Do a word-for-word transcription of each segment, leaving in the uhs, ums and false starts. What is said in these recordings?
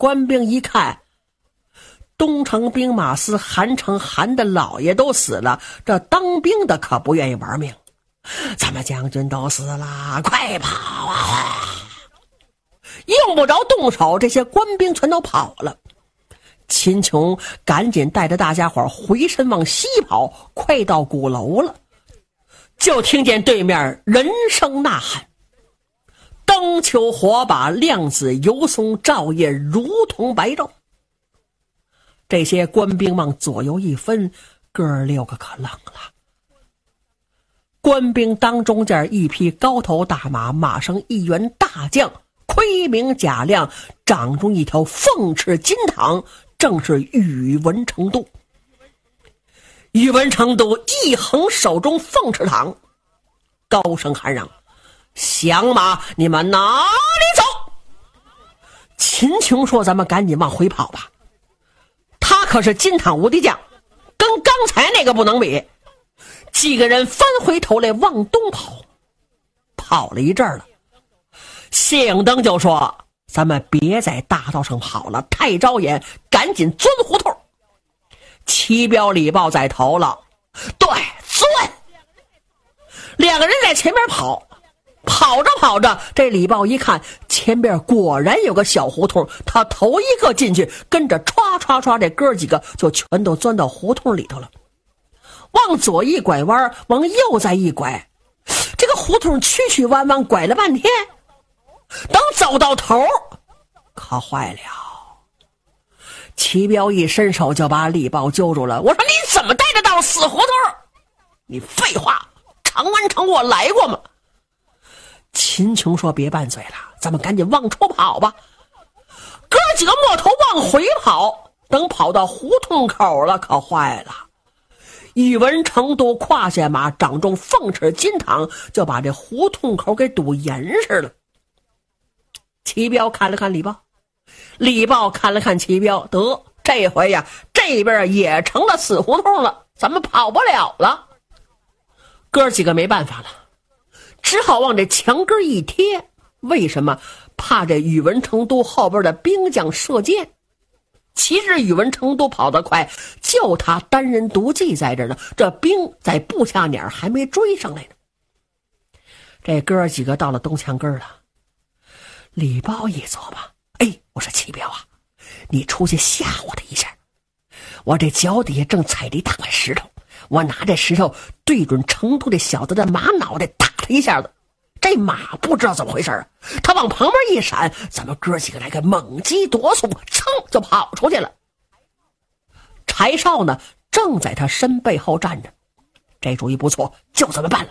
官兵一看，东城兵马司韩城韩的老爷都死了，这当兵的可不愿意玩命。咱们将军都死了，快跑啊！用不着动手，这些官兵全都跑了。秦琼赶紧带着大家伙回身往西跑，快到鼓楼了，就听见对面人声呐喊，灯球火把，亮子游松，照夜如同白昼。这些官兵往左右一分，哥六个可愣了。官兵当中间一匹高头大马，马上一员大将，盔明甲亮，掌中一条凤翅金镗，正是宇文成都。宇文成都一横手中凤翅镗，高声喊嚷：降马，你们哪里走？秦琼说：咱们赶紧往回跑吧，他可是金镗无敌将，跟刚才那个不能比。几个人翻回头来往东跑，跑了一阵了，谢影灯就说：咱们别在大道上跑了，太招眼，赶紧钻胡同。齐彪李豹在头了，对，钻。两个人在前面跑，跑着跑着，这李豹一看前边果然有个小胡同，他头一个进去，跟着唰唰唰，这哥几个就全都钻到胡同里头了。往左一拐弯，往右再一拐，这个胡同曲曲弯弯，拐了半天，等走到头，可坏了。齐彪一伸手就把李豹揪住了，我说你怎么带着到死胡同？你废话，长安城我来过吗？秦琼说别拌嘴了，咱们赶紧往出跑吧。哥几个摸头往回跑，等跑到胡同口了，可坏了。宇文成都胯下马，掌中凤翅金镗，就把这胡同口给堵严实了。齐彪看了看李豹，李豹看了看齐彪，得，这回呀，这边也成了死胡同了，咱们跑不了了。哥几个没办法了，只好往这墙根一贴。为什么？怕这宇文成都后边的兵将射箭。其实宇文成都跑得快，就他单人独骑在这呢，这兵在步下撵还没追上来呢。这哥几个到了东墙根了，李豹一琢磨，哎，我说齐彪啊，你出去吓唬他一下，我这脚底下正踩着一大块石头，我拿这石头对准成都这小子的马脑袋打他一下子，这马不知道怎么回事啊，他往旁边一闪，咱们哥几个来个猛击夺速，噌就跑出去了。柴少呢正在他身背后站着，这主意不错，就这么办了。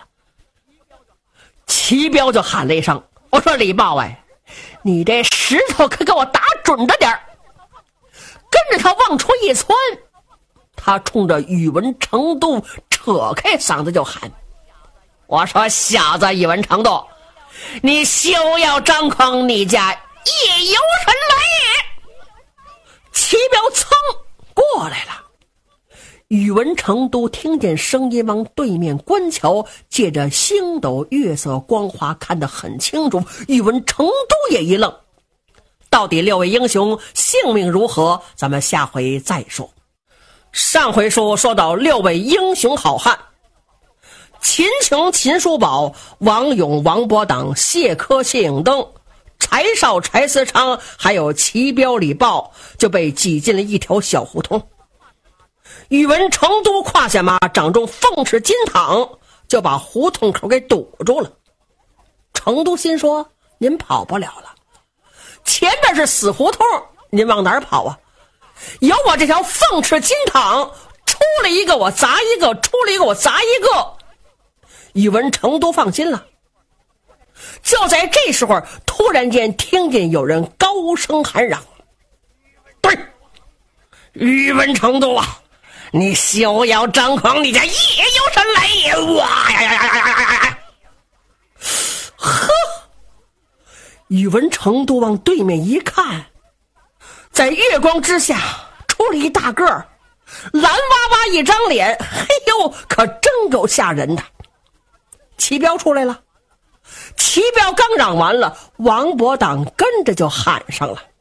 齐彪就喊了一声，我说李豹哎，你这石头可给我打准着点儿。跟着他往出一窜，他冲着宇文成都扯开嗓子就喊，我说小子宇文成都，你休要张狂，你家夜游神来也。齐彪噌过来了，宇文成都听见声音，往对面观瞧，借着星斗月色光华看得很清楚。宇文成都也一愣，到底六位英雄性命如何，咱们下回再说。上回书说到六位英雄好汉，秦琼、秦叔宝、王勇、王伯党、谢科、谢影灯、柴少、柴思昌，还有齐彪、李豹，就被挤进了一条小胡同。宇文成都胯下马，掌中凤翅金镗，就把胡同口给堵住了。成都心说，您跑不了了，前边是死胡同，您往哪儿跑啊？有我这条凤翅金镗，出了一个我砸一个，出了一个我砸一个。宇文成都放心了。就在这时候，突然间听见有人高声喊嚷，对，宇文成都啊，你休要张狂，你家夜游神来也！哇呀呀呀呀呀呀呀！呵，宇文成都往对面一看，在月光之下出了一大个儿，蓝哇哇一张脸，嘿呦，可真够吓人的。齐彪出来了，齐彪刚嚷完了，王伯党跟着就喊上了。